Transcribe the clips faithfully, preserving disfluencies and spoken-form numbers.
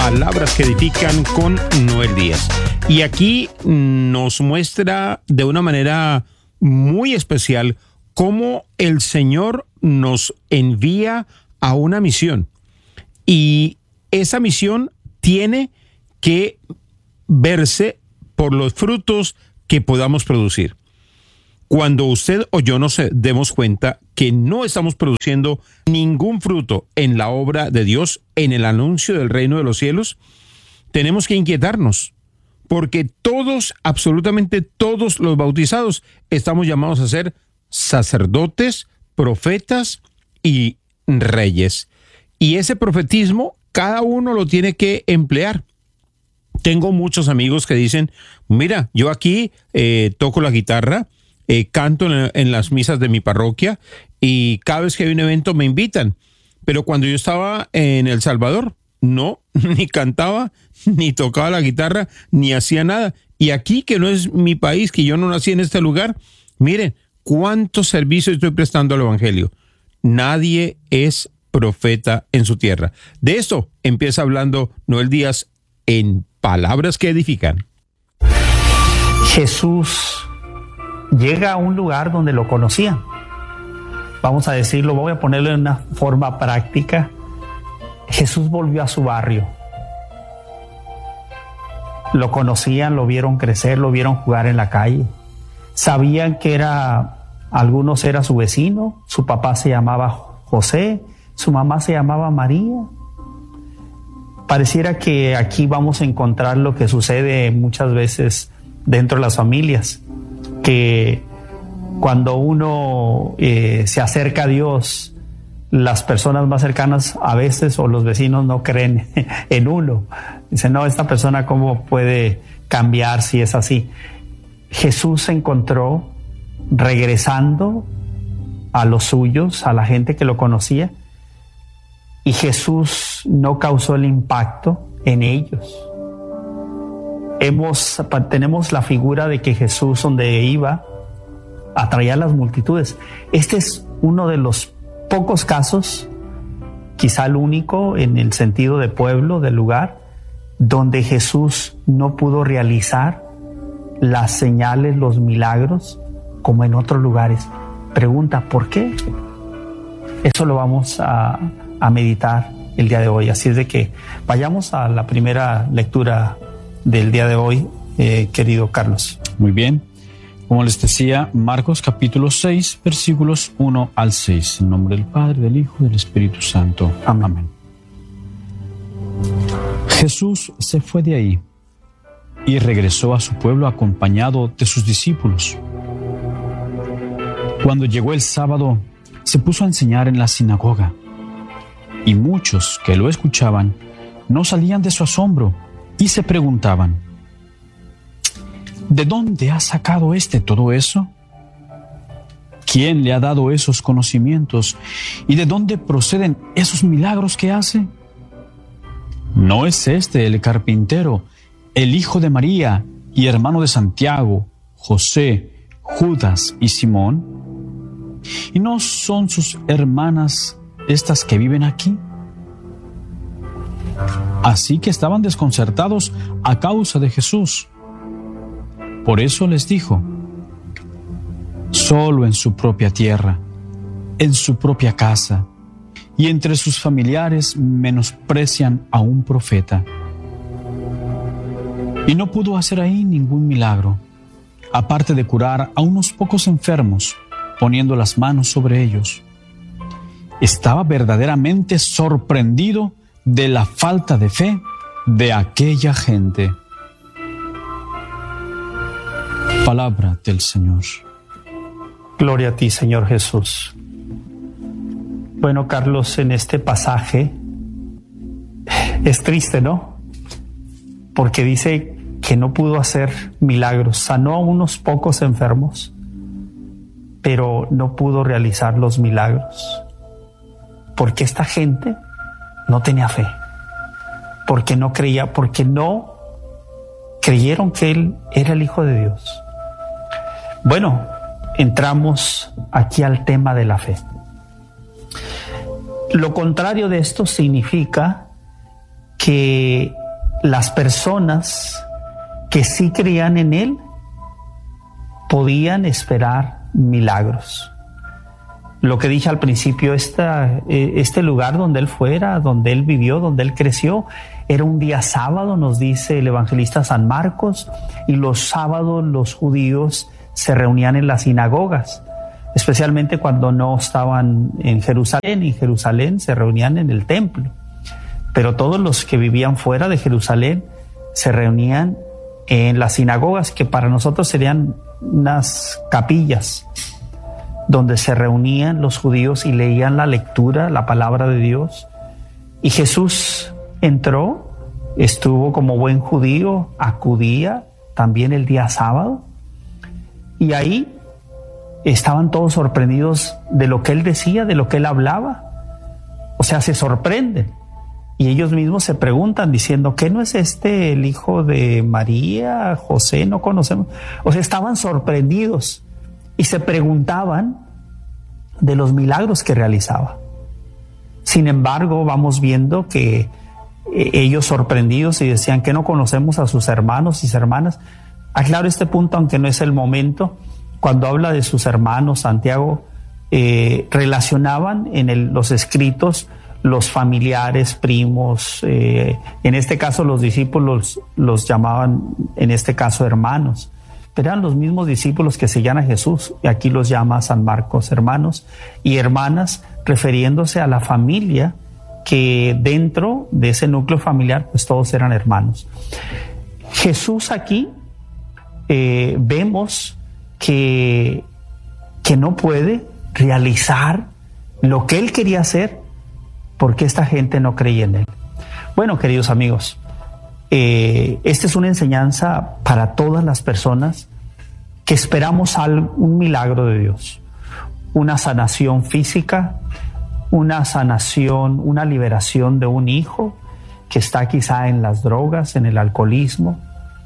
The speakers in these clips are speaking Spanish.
Palabras que Edifican con Noel Díaz. Y aquí nos muestra de una manera muy especial cómo el Señor nos envía a una misión. Y esa misión tiene que verse por los frutos que podamos producir. Cuando usted o yo nos demos cuenta que no estamos produciendo ningún fruto en la obra de Dios, en el anuncio del reino de los cielos, tenemos que inquietarnos, porque todos, absolutamente todos los bautizados, estamos llamados a ser sacerdotes, profetas y reyes. Y ese profetismo, cada uno lo tiene que emplear. Tengo muchos amigos que dicen, mira, yo aquí eh, toco la guitarra, Eh, canto en, en las misas de mi parroquia y cada vez que hay un evento me invitan. Pero cuando yo estaba en El Salvador, no, ni cantaba, ni tocaba la guitarra, ni hacía nada. Y aquí, que no es mi país, que yo no nací en este lugar, miren, cuántos servicios estoy prestando al Evangelio. Nadie es profeta en su tierra. De esto empieza hablando Noel Díaz en Palabras que Edifican. Jesús llega a un lugar donde lo conocían. Vamos a decirlo, voy a ponerlo en una forma práctica. Jesús volvió a su barrio. Lo conocían, lo vieron crecer, lo vieron jugar en la calle. Sabían que era, algunos era su vecino, su papá se llamaba José, su mamá se llamaba María. Pareciera que aquí vamos a encontrar lo que sucede muchas veces dentro de las familias, que cuando uno eh, se acerca a Dios, las personas más cercanas a veces o los vecinos no creen en uno. Dicen, no, esta persona cómo puede cambiar si es así. Jesús se encontró regresando a los suyos, a la gente que lo conocía, y Jesús no causó el impacto en ellos. Hemos, tenemos la figura de que Jesús, donde iba, atraía a las multitudes. Este es uno de los pocos casos, quizá el único en el sentido de pueblo, de lugar, donde Jesús no pudo realizar las señales, los milagros, como en otros lugares. Pregunta, ¿por qué? Eso lo vamos a, a meditar el día de hoy. Así es de que vayamos a la primera lectura del día de hoy, eh, querido Carlos. Muy bien. Como les decía, Marcos capítulo seis, versículos uno al seis. En nombre del Padre, del Hijo y del Espíritu Santo. Amén. Amén. Jesús se fue de ahí y regresó a su pueblo acompañado de sus discípulos. Cuando llegó el sábado, se puso a enseñar en la sinagoga, y muchos que lo escuchaban no salían de su asombro y se preguntaban, ¿de dónde ha sacado éste todo eso? ¿Quién le ha dado esos conocimientos? ¿Y de dónde proceden esos milagros que hace? ¿No es este el carpintero, el hijo de María y hermano de Santiago, José, Judas y Simón? ¿Y no son sus hermanas estas que viven aquí? Así que estaban desconcertados a causa de Jesús. Por eso les dijo, solo en su propia tierra, en su propia casa y entre sus familiares menosprecian a un profeta. Y no pudo hacer ahí ningún milagro, aparte de curar a unos pocos enfermos, poniendo las manos sobre ellos. Estaba verdaderamente sorprendido de la falta de fe de aquella gente. Palabra del Señor. Gloria a ti, Señor Jesús. Bueno, Carlos, en este pasaje es triste, ¿no? Porque dice que no pudo hacer milagros. Sanó a unos pocos enfermos, pero no pudo realizar los milagros. Porque esta gente no tenía fe. Porque no creía, porque no creyeron que Él era el Hijo de Dios. Bueno, entramos aquí al tema de la fe. Lo contrario de esto significa que las personas que sí creían en Él podían esperar milagros. Lo que dije al principio, esta, este lugar donde Él fuera, donde Él vivió, donde Él creció, era un día sábado, nos dice el evangelista San Marcos, y los sábados los judíos se reunían en las sinagogas, especialmente cuando no estaban en Jerusalén. En Jerusalén se reunían en el templo, pero todos los que vivían fuera de Jerusalén se reunían en las sinagogas, que para nosotros serían unas capillas, donde se reunían los judíos y leían la lectura, la palabra de Dios. Y Jesús entró, estuvo como buen judío, acudía también el día sábado, y ahí estaban todos sorprendidos de lo que Él decía, de lo que Él hablaba. O sea, se sorprenden. Y ellos mismos se preguntan diciendo, ¿qué no es este el hijo de María, José? No conocemos. O sea, estaban sorprendidos y se preguntaban de los milagros que realizaba. Sin embargo, vamos viendo que ellos sorprendidos y decían que no conocemos a sus hermanos y sus hermanas. Aclaro este punto, aunque no es el momento. Cuando habla de sus hermanos, Santiago, eh, relacionaban en el, los escritos los familiares, primos, eh, en este caso los discípulos los llamaban, en este caso, hermanos, pero eran los mismos discípulos que seguían a Jesús, y aquí los llama San Marcos hermanos y hermanas, refiriéndose a la familia, que dentro de ese núcleo familiar pues todos eran hermanos. Jesús aquí eh, vemos que, que no puede realizar lo que Él quería hacer porque esta gente no creía en Él. Bueno, queridos amigos, eh, esta es una enseñanza para todas las personas que esperamos algo, un milagro de Dios, una sanación física, una sanación, una liberación de un hijo que está quizá en las drogas, en el alcoholismo,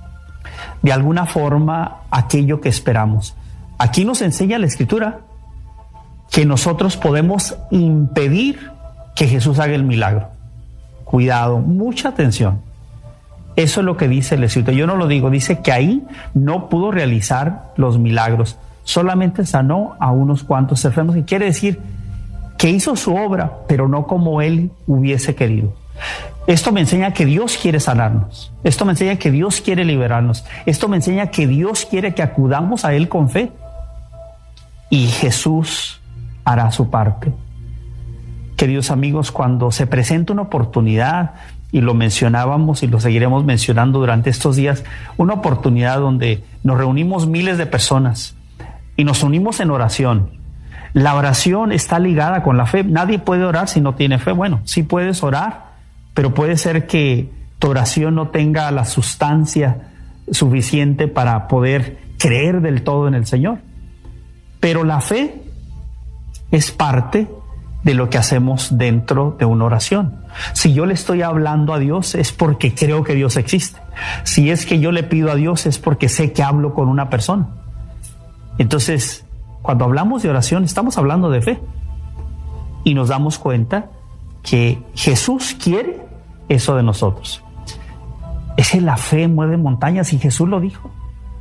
de alguna forma aquello que esperamos. Aquí nos enseña la Escritura que nosotros podemos impedir que Jesús haga el milagro. Cuidado, mucha atención. Eso es lo que dice el Escrito. Yo no lo digo, dice que ahí no pudo realizar los milagros, solamente sanó a unos cuantos enfermos, y quiere decir que hizo su obra, pero no como Él hubiese querido. Esto me enseña que Dios quiere sanarnos, esto me enseña que Dios quiere liberarnos, esto me enseña que Dios quiere que acudamos a Él con fe, y Jesús hará su parte. Queridos amigos, cuando se presenta una oportunidad, y lo mencionábamos y lo seguiremos mencionando durante estos días, una oportunidad donde nos reunimos miles de personas y nos unimos en oración. La oración está ligada con la fe. Nadie puede orar si no tiene fe. Bueno, sí puedes orar, pero puede ser que tu oración no tenga la sustancia suficiente para poder creer del todo en el Señor. Pero la fe es parte de lo que hacemos dentro de una oración. Si yo le estoy hablando a Dios es porque creo que Dios existe. Si es que yo le pido a Dios es porque sé que hablo con una persona. Entonces, cuando hablamos de oración estamos hablando de fe, y nos damos cuenta que Jesús quiere eso de nosotros. Es que la fe mueve montañas, y Jesús lo dijo.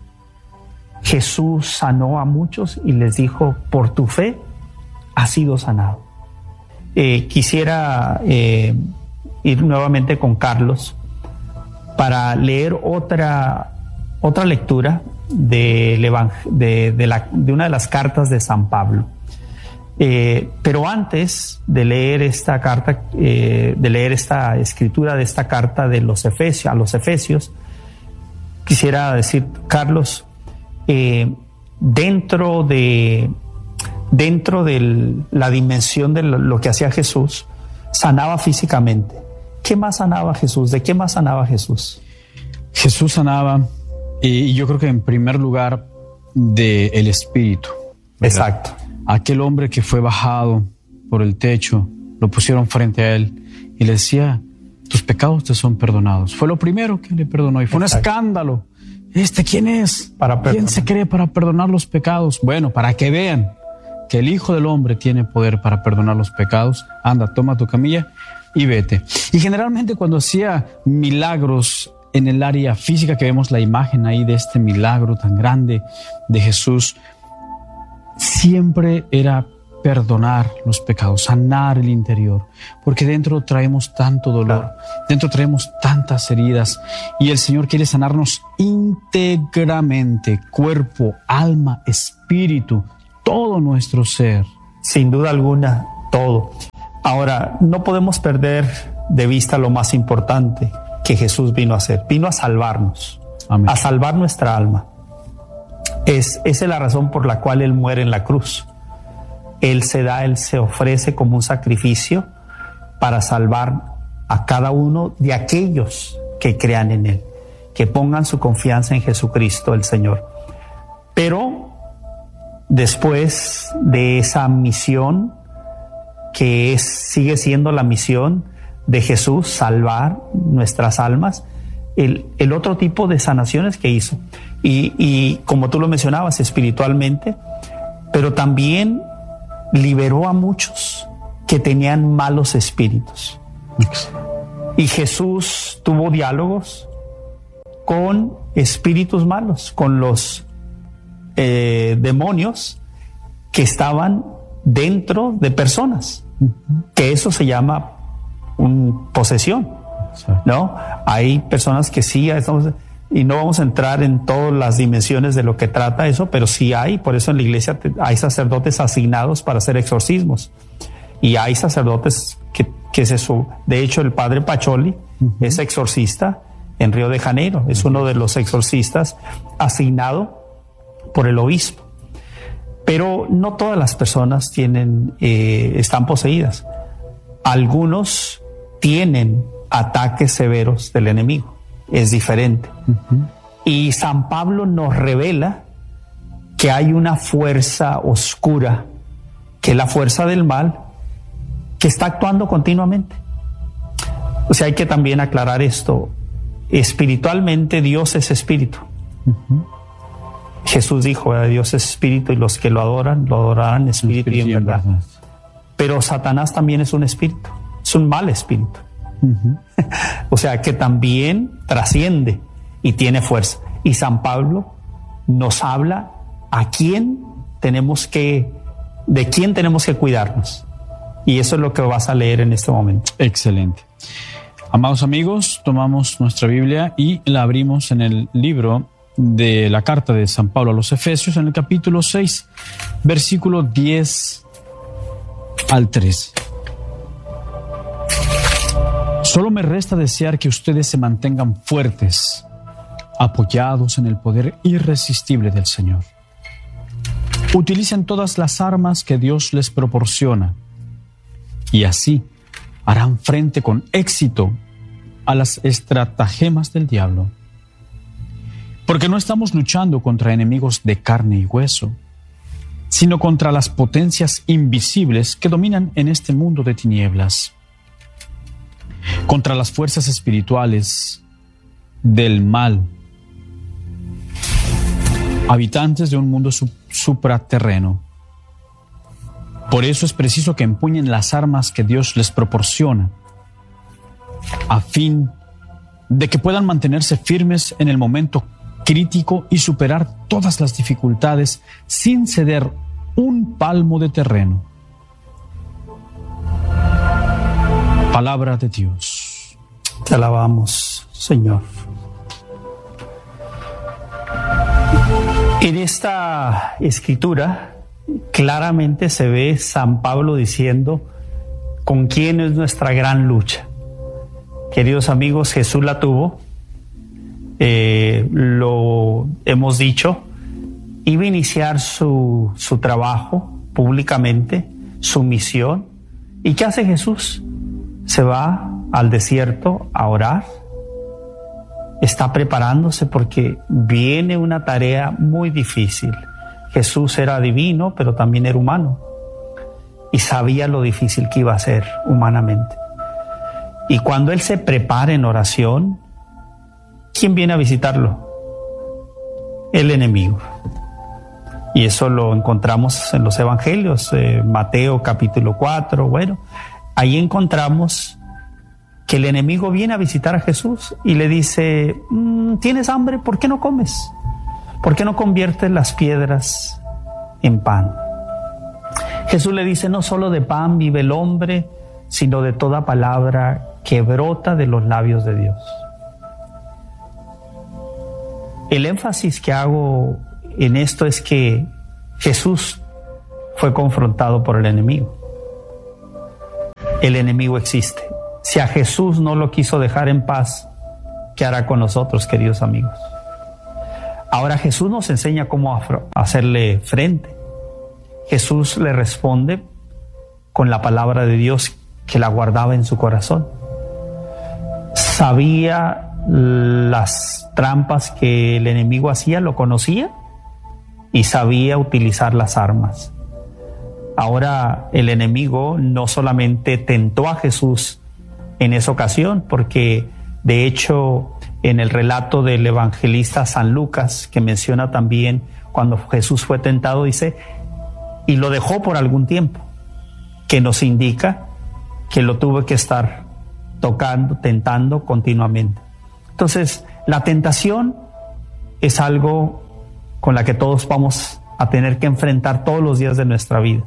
Jesús sanó a muchos y les dijo, por tu fe has sido sanado. Eh, quisiera eh, ir nuevamente con Carlos para leer otra, otra lectura de, de, de, la, de una de las cartas de San Pablo. Eh, pero antes de leer esta carta, eh, de leer esta escritura de esta carta de los Efesios, a los Efesios, quisiera decir, Carlos, eh, dentro de dentro de la dimensión de lo que hacía Jesús, sanaba físicamente. ¿Qué más sanaba Jesús? ¿De qué más sanaba Jesús? Jesús sanaba, y yo creo que en primer lugar, del espíritu, ¿verdad? Exacto. Aquel hombre que fue bajado por el techo, lo pusieron frente a él y le decía, tus pecados te son perdonados. Fue lo primero que le perdonó, y fue Exacto. un escándalo. ¿Este quién es? Para ¿Quién se cree para perdonar los pecados? Bueno, para que vean que el Hijo del Hombre tiene poder para perdonar los pecados. Anda, toma tu camilla y vete. Y generalmente cuando hacía milagros en el área física, que vemos la imagen ahí de este milagro tan grande de Jesús, siempre era perdonar los pecados, sanar el interior, porque dentro traemos tanto dolor, claro. Dentro traemos tantas heridas, y el Señor quiere sanarnos íntegramente, cuerpo, alma, espíritu, todo nuestro ser. Sin duda alguna, todo. Ahora, no podemos perder de vista lo más importante que Jesús vino a hacer. Vino a salvarnos, Amén. A salvar nuestra alma. Es, esa es la razón por la cual Él muere en la cruz. Él se da, Él se ofrece como un sacrificio para salvar a cada uno de aquellos que crean en Él, que pongan su confianza en Jesucristo el Señor. Pero después de esa misión, que es, sigue siendo la misión de Jesús, salvar nuestras almas, el, el otro tipo de sanaciones que hizo. Y, y como tú lo mencionabas, espiritualmente, pero también liberó a muchos que tenían malos espíritus. Y Jesús tuvo diálogos con espíritus malos, con los eh, demonios que estaban dentro de personas, que eso se llama un posesión, ¿no? Hay personas que sí, estamos, y no vamos a entrar en todas las dimensiones de lo que trata eso, pero sí hay, por eso en la iglesia hay sacerdotes asignados para hacer exorcismos, y hay sacerdotes que, que es eso. De hecho, el padre Pacholi uh-huh. es exorcista en Río de Janeiro, es uno de los exorcistas asignado por el obispo. Pero no todas las personas tienen, eh, están poseídas. Algunos tienen ataques severos del enemigo. Es diferente. Uh-huh. Y San Pablo nos revela que hay una fuerza oscura, que es la fuerza del mal, que está actuando continuamente. O sea, hay que también aclarar esto. Espiritualmente, Dios es espíritu. Uh-huh. Jesús dijo, Dios es espíritu y los que lo adoran, lo adorarán en espíritu, espíritu y en verdad. verdad. Pero Satanás también es un espíritu, es un mal espíritu. Uh-huh. O sea, que también trasciende y tiene fuerza. Y San Pablo nos habla a quién tenemos que, de quién tenemos que cuidarnos. Y eso es lo que vas a leer en este momento. Excelente. Amados amigos, tomamos nuestra Biblia y la abrimos en el libro de la carta de San Pablo a los Efesios, en el capítulo seis, versículo diez al trece. Solo me resta desear que ustedes se mantengan fuertes, apoyados en el poder irresistible del Señor. Utilicen todas las armas que Dios les proporciona y así harán frente con éxito a las estratagemas del diablo. Porque no estamos luchando contra enemigos de carne y hueso, sino contra las potencias invisibles que dominan en este mundo de tinieblas, contra las fuerzas espirituales del mal, habitantes de un mundo sub- supraterreno. Por eso es preciso que empuñen las armas que Dios les proporciona, a fin de que puedan mantenerse firmes en el momento crítico y superar todas las dificultades sin ceder un palmo de terreno. Palabra de Dios. Te alabamos, Señor. En esta escritura claramente se ve San Pablo diciendo con quién es nuestra gran lucha. Queridos amigos, Jesús la tuvo, eh, lo hemos dicho, iba a iniciar su, su trabajo públicamente, su misión. ¿Y qué hace Jesús? Se va al desierto a orar. Está preparándose porque viene una tarea muy difícil. Jesús era divino, pero también era humano. Y sabía lo difícil que iba a ser humanamente. Y cuando Él se prepara en oración, ¿quién viene a visitarlo? El enemigo. Y eso lo encontramos en los evangelios, eh, Mateo capítulo cuatro. Bueno, ahí encontramos que el enemigo viene a visitar a Jesús y le dice, ¿tienes hambre? ¿Por qué no comes? ¿Por qué no conviertes las piedras en pan? Jesús le dice, no solo de pan vive el hombre, sino de toda palabra que brota de los labios de Dios. El énfasis que hago en esto es que Jesús fue confrontado por el enemigo. El enemigo existe. Si a Jesús no lo quiso dejar en paz, ¿qué hará con nosotros, queridos amigos? Ahora Jesús nos enseña cómo hacerle frente. Jesús le responde con la palabra de Dios que la guardaba en su corazón. Sabía las trampas que el enemigo hacía, lo conocía y sabía utilizar las armas. Ahora el enemigo no solamente tentó a Jesús en esa ocasión, porque de hecho en el relato del evangelista San Lucas, que menciona también cuando Jesús fue tentado, dice, y lo dejó por algún tiempo, que nos indica que lo tuvo que estar tocando, tentando continuamente. Entonces, la tentación es algo con la que todos vamos a tener que enfrentar todos los días de nuestra vida.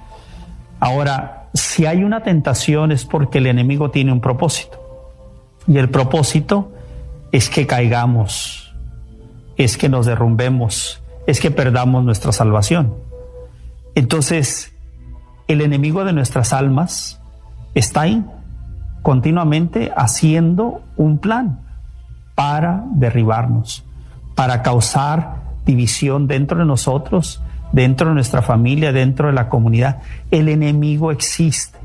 Ahora, si hay una tentación es porque el enemigo tiene un propósito. Y el propósito es que caigamos, es que nos derrumbemos, es que perdamos nuestra salvación. Entonces, el enemigo de nuestras almas está ahí, continuamente haciendo un plan para derribarnos, para causar división dentro de nosotros, dentro de nuestra familia, dentro de la comunidad. El enemigo existe.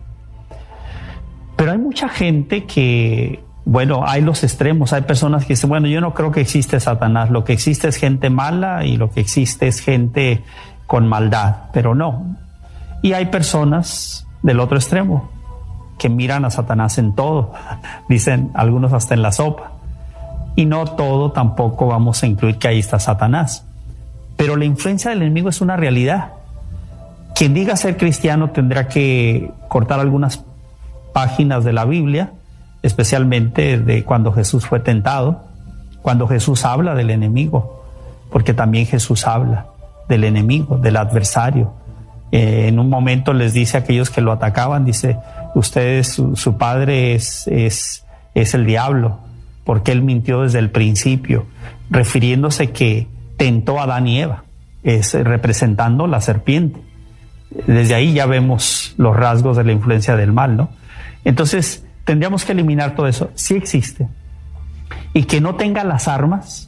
Pero hay mucha gente que, bueno, hay los extremos. Hay personas que dicen, bueno, yo no creo que existe Satanás. Lo que existe es gente mala y lo que existe es gente con maldad. Pero no. Y hay personas del otro extremo que miran a Satanás en todo. Dicen algunos hasta en la sopa. Y no todo tampoco vamos a incluir que ahí está Satanás. Pero la influencia del enemigo es una realidad. Quien diga ser cristiano tendrá que cortar algunas páginas de la Biblia, especialmente de cuando Jesús fue tentado, cuando Jesús habla del enemigo, porque también Jesús habla del enemigo, del adversario. Eh, en un momento les dice a aquellos que lo atacaban, dice, ustedes, su, su padre es, es, es el diablo, porque él mintió desde el principio, refiriéndose que tentó a Adán y Eva, es representando la serpiente. Desde ahí ya vemos los rasgos de la influencia del mal, ¿no? Entonces, tendríamos que eliminar todo eso. Sí existe. Y que no tenga las armas,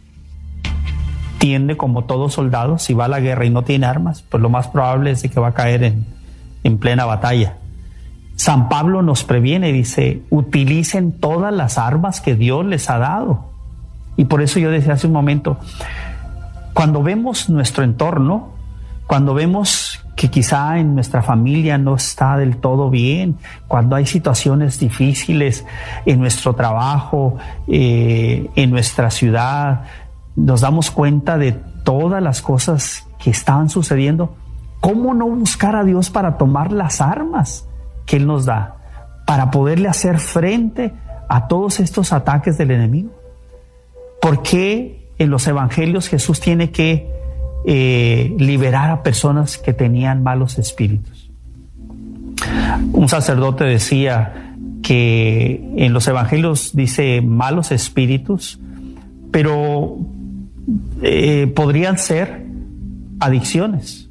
tiende como todo soldado, si va a la guerra y no tiene armas, pues lo más probable es de que va a caer en, en plena batalla. San Pablo nos previene, dice, utilicen todas las armas que Dios les ha dado. Y por eso yo decía hace un momento, cuando vemos nuestro entorno, cuando vemos que quizá en nuestra familia no está del todo bien, cuando hay situaciones difíciles en nuestro trabajo, eh, en nuestra ciudad, nos damos cuenta de todas las cosas que estaban sucediendo. ¿Cómo no buscar a Dios para tomar las armas que Él nos da, para poderle hacer frente a todos estos ataques del enemigo? ¿Por qué en los evangelios Jesús tiene que eh, liberar a personas que tenían malos espíritus? Un sacerdote decía que en los evangelios dice malos espíritus, pero eh, podrían ser adicciones.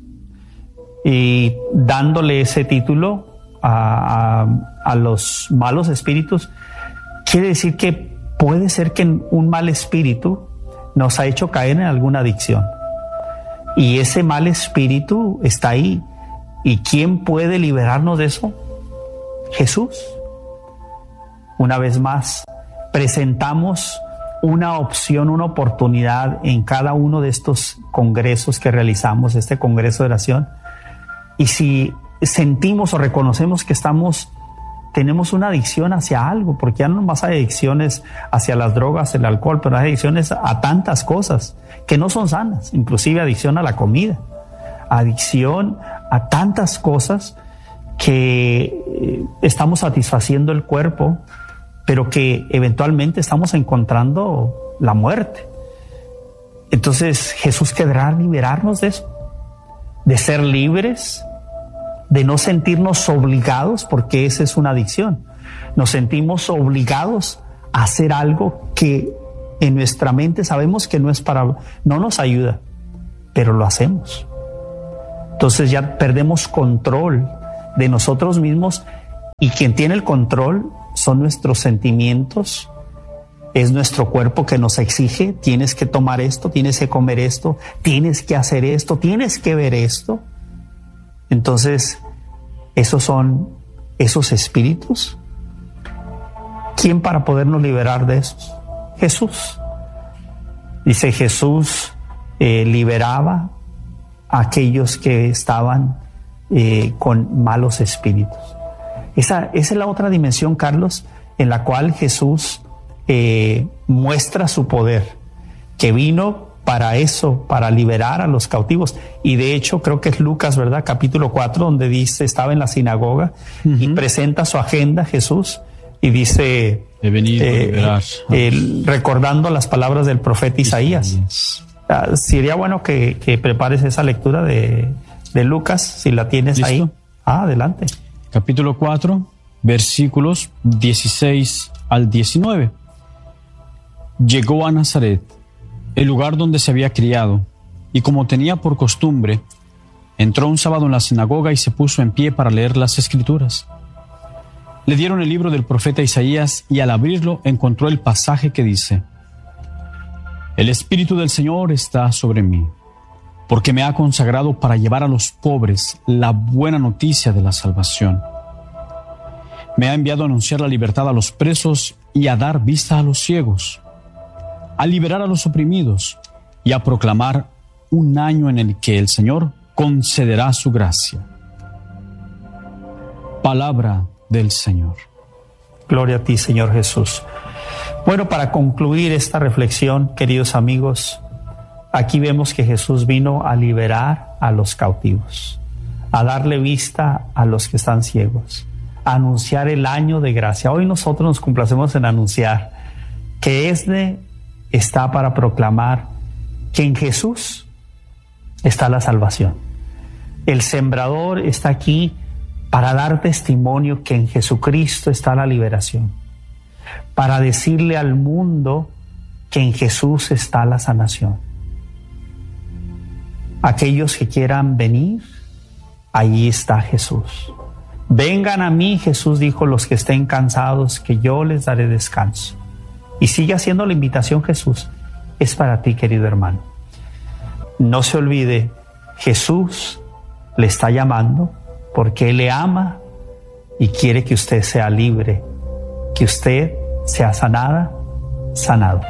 Y dándole ese título a, a, a los malos espíritus, quiere decir que puede ser que un mal espíritu nos ha hecho caer en alguna adicción. Y ese mal espíritu está ahí. ¿Y quién puede liberarnos de eso? Jesús. Una vez más, presentamos una opción, una oportunidad en cada uno de estos congresos que realizamos, este congreso de oración. Y si sentimos o reconocemos que estamos, tenemos una adicción hacia algo, porque ya no más hay adicciones hacia las drogas, el alcohol, pero hay adicciones a tantas cosas que no son sanas, inclusive adicción a la comida, adicción a tantas cosas que estamos satisfaciendo el cuerpo pero que eventualmente estamos encontrando la muerte. Entonces, Jesús querrá liberarnos de eso, de ser libres, de no sentirnos obligados, porque esa es una adicción. Nos sentimos obligados a hacer algo que en nuestra mente sabemos que no es para, no nos ayuda, pero lo hacemos. Entonces ya perdemos control de nosotros mismos, y quien tiene el control son nuestros sentimientos, es nuestro cuerpo que nos exige: tienes que tomar esto, tienes que comer esto, tienes que hacer esto, tienes que ver esto. Entonces, esos son esos espíritus. ¿Quién para podernos liberar de esos? Jesús. Dice, Jesús eh, liberaba a aquellos que estaban eh, con malos espíritus. Esa, esa es la otra dimensión, Carlos, en la cual Jesús eh, muestra su poder, que vino para eso, para liberar a los cautivos. Y de hecho, creo que es Lucas, ¿verdad? Capítulo cuatro, donde dice, estaba en la sinagoga uh-huh. y presenta su agenda Jesús y dice, he venido eh, a liberar. Eh, recordando las palabras del profeta Isaías. Isaías. Uh, sería bueno que, que prepares esa lectura de, de Lucas, si la tienes ¿Listo? Ahí. Ah, adelante. Capítulo cuatro, versículos dieciséis al diecinueve. Llegó a Nazaret, el lugar donde se había criado, y como tenía por costumbre, entró un sábado en la sinagoga y se puso en pie para leer las Escrituras. Le dieron el libro del profeta Isaías y al abrirlo encontró el pasaje que dice: El Espíritu del Señor está sobre mí, porque me ha consagrado para llevar a los pobres la buena noticia de la salvación. Me ha enviado a anunciar la libertad a los presos y a dar vista a los ciegos, a liberar a los oprimidos y a proclamar un año en el que el Señor concederá su gracia. Palabra del Señor. Gloria a ti, Señor Jesús. Bueno, para concluir esta reflexión, queridos amigos, aquí vemos que Jesús vino a liberar a los cautivos, a darle vista a los que están ciegos, a anunciar el año de gracia. Hoy nosotros nos complacemos en anunciar que este está para proclamar que en Jesús está la salvación. El sembrador está aquí para dar testimonio que en Jesucristo está la liberación, para decirle al mundo que en Jesús está la sanación. Aquellos que quieran venir, allí está Jesús. Vengan a mí, Jesús dijo, los que estén cansados, que yo les daré descanso. Y sigue haciendo la invitación Jesús. Es para ti, querido hermano. No se olvide, Jesús le está llamando porque Él le ama y quiere que usted sea libre, que usted sea sanada, sanado.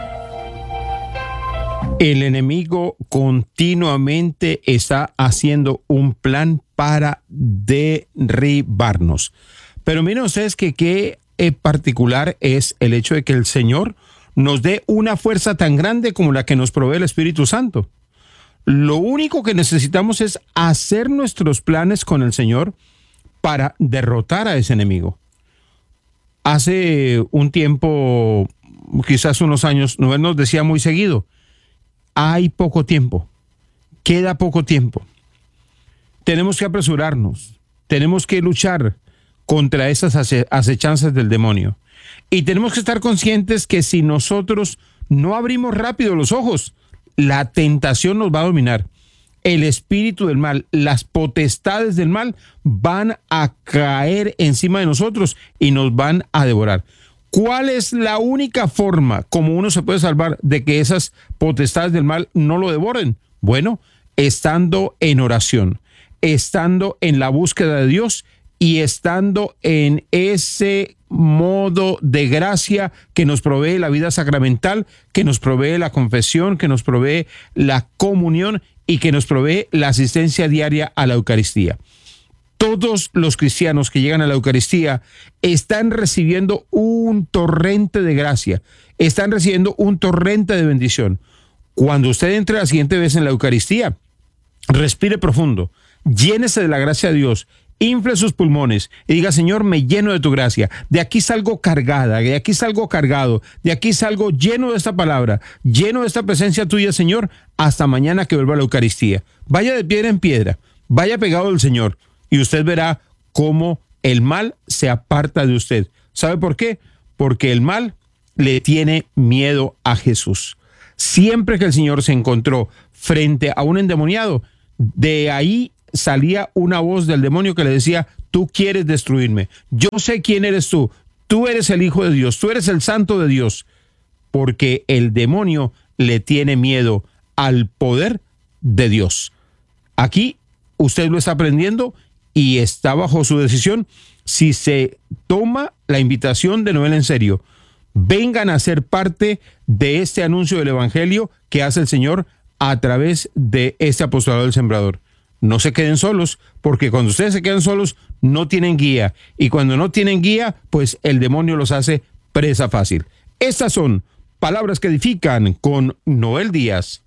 El enemigo continuamente está haciendo un plan para derribarnos. Pero miren ustedes que qué particular es el hecho de que el Señor nos dé una fuerza tan grande como la que nos provee el Espíritu Santo. Lo único que necesitamos es hacer nuestros planes con el Señor para derrotar a ese enemigo. Hace un tiempo, quizás unos años, Noel nos decía muy seguido, hay poco tiempo, queda poco tiempo. Tenemos que apresurarnos, tenemos que luchar contra esas acechanzas del demonio. Y tenemos que estar conscientes que si nosotros no abrimos rápido los ojos, la tentación nos va a dominar. El espíritu del mal, las potestades del mal van a caer encima de nosotros y nos van a devorar. ¿Cuál es la única forma como uno se puede salvar de que esas potestades del mal no lo devoren? Bueno, estando en oración, estando en la búsqueda de Dios y estando en ese modo de gracia que nos provee la vida sacramental, que nos provee la confesión, que nos provee la comunión y que nos provee la asistencia diaria a la Eucaristía. Todos los cristianos que llegan a la Eucaristía están recibiendo un torrente de gracia, están recibiendo un torrente de bendición. Cuando usted entre la siguiente vez en la Eucaristía, respire profundo, llénese de la gracia de Dios infle sus pulmones y diga, Señor, me lleno de tu gracia. De aquí salgo cargada, de aquí salgo cargado, de aquí salgo lleno de esta palabra, lleno de esta presencia tuya, Señor, hasta mañana que vuelva a la Eucaristía. Vaya de piedra en piedra, vaya pegado al Señor y usted verá cómo el mal se aparta de usted. ¿Sabe por qué? Porque el mal le tiene miedo a Jesús. Siempre que el Señor se encontró frente a un endemoniado, de ahí salía una voz del demonio que le decía, tú quieres destruirme, yo sé quién eres tú, tú eres el Hijo de Dios, tú eres el Santo de Dios, porque el demonio le tiene miedo al poder de Dios. Aquí usted lo está aprendiendo y está bajo su decisión si se toma la invitación de Noel en serio. Vengan a ser parte de este anuncio del Evangelio que hace el Señor a través de este apostolado del Sembrador. No se queden solos, porque cuando ustedes se quedan solos no tienen guía, y cuando no tienen guía, pues el demonio los hace presa fácil. Estas son Palabras que Edifican con Noel Díaz.